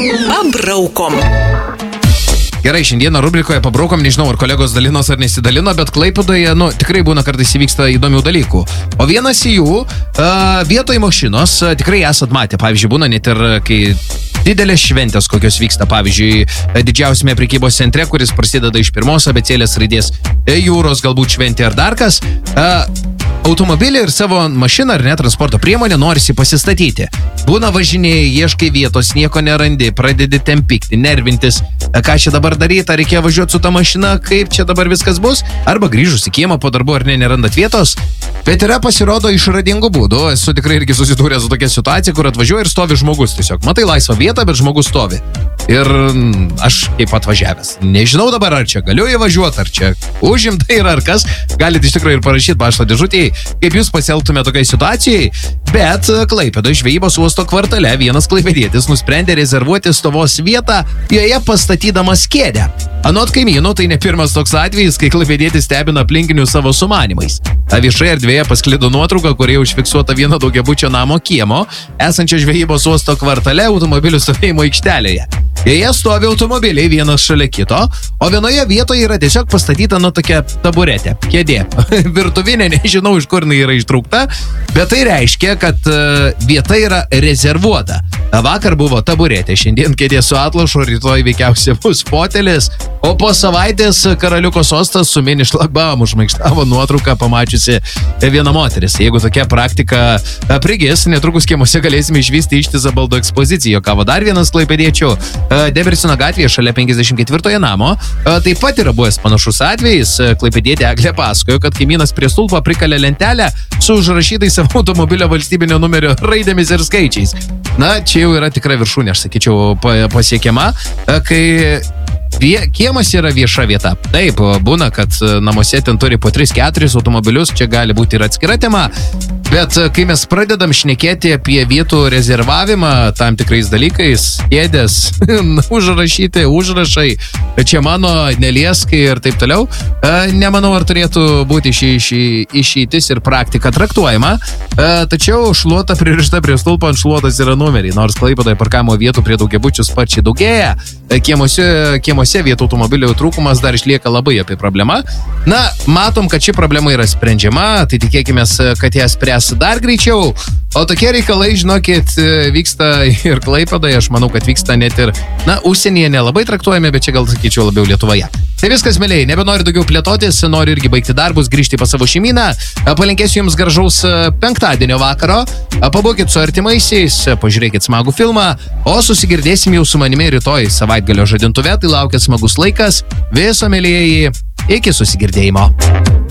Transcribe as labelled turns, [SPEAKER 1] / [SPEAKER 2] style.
[SPEAKER 1] Pabraukom.
[SPEAKER 2] Gerai, šiandieną rubrikoje pabraukom, nežinau, ar kolegos dalinos ar nesidalino, bet Klaipėdoje, tikrai būna kartais įvyksta įdomių dalykų. O vienas jų, vietoj mašinos, tikrai esat matę, pavyzdžiui, būna net ir, kai didelės šventės, kokios vyksta, pavyzdžiui, didžiausiame prekybos centre, kuris prasideda iš pirmos abėcėlės raidės jūros, galbūt šventė ar dar kas, automobilį ir savo mašiną ar net transporto priemonę norisi pasistatyti. Būna važinėjai, ieškai vietos, nieko nerandi, pradedi ten pykti, nervintis, ką čia dabar daryti, ar reikia važiuoti su ta mašina, kaip čia dabar viskas bus, arba grįžus į kiemą po darbo ar nerandat vietos. Bet yra pasirodo išradingų būdų. Esu tikrai irgi susidūręs su tokia situacija, kur atvažiuoja ir stovi žmogus tiesiog. Matai laisvą vietą, bet žmogus stovi. Ir aš kaip atvažiavęs. Nežinau dabar, ar čia galiu įvažiuoti, ar čia užimtai yra, ar kas. Galite iš tikrųjų ir parašyti pašto dėžutėje, kaip jūs pasielgtumėte tokiai situacijai. Bet Klaipėdoje žvejybos uosto kvartale vienas klaipėdietis nusprendė rezervuoti stovos vietą, joje pastatydamas kėdę. Anot kaimynų, tai ne pirmas toks atvejis, kai klaipėdietis stebina aplinkinių savo sumanimais. Viešai erdvėje pasklido nuotrauka, kurioje užfiksuota vieno daugiabučio namo kiemo, esančio žvejybos uosto kvartale automobilių stovėjimo aikštelėje. Joje stovi automobiliai vienas šalia kito, o vienoje vietoje yra tiesiog pastatyta tokia taburetė, kėdė. Virtuvinė, nežinau, iš kur jinai yra ištraukta, bet tai reiškia, kad vieta yra rezervuota. Vakar buvo taburetė, šiandien kėdė su atlošu, rytoj veikiausiai bus fotelis, o po savaitės karaliuko sostas su mini šlagbaum užmaikštavo nuotrauką pamačiusi viena moteris. Jeigu tokia praktika prigis, netrukus kiemuose galėsime išvysti ištisą baldų ekspoziciją. Kavo dar vienas klaipėdiečių Debersino gatvėje šalia 54 namo. Taip pat yra buvęs panašus atvejis. Klaipėdietė Eglė pasakojo, kad kaimynas prie stulpo prikalė lentelę su užrašytais savo automobilio valstybinio numerio raidėmis ir skaičiais. Čia jau yra tikra viršūnė, aš sakyčiau, pasiekiama, kai kiemas yra vieša vieta. Taip, būna, kad namuose ten turi po 3-4 automobilius, čia gali būti ir atskira tema, bet kai mes pradedam šnekėti apie vietų rezervavimą tam tikrais dalykais, kėdės, užrašyti, užrašai, čia mano, nelieskai ir taip toliau, nemanau, ar turėtų būti išeitis ir praktika traktuojama, tačiau šluota pririšta prie stulpo, ant šluotas yra numeriai, nors Klaipėdoje parkavimo vietų prie daugiabučių sparčiai daugėja, kiemuose vietų automobilių trūkumas dar išlieka labai apie problemą. Matom, kad ši problema yra sprendžiama, tai tikėkime, kad ją spręs dar greičiau. O tokie reikalai, žinokit, vyksta ir Klaipėdoje, aš manau, kad vyksta net ir, užsienyje nelabai traktuojame, bet čia gal sakyčiau labiau Lietuvoje. Tai viskas, mėlyjei, nebenoriu daugiau plėtotis, noriu irgi baigti darbus, grįžti pas savo šeimyną, palinkėsiu jums gražaus penktadienio vakaro, pabūkit su artimaisiais, pažiūrėkit smagų filmą, o susigirdėsim jau su manimi rytoj savaitgalio žadintuve, tai laukia smagus laikas, viso mėlyjei, iki susigirdėjimo.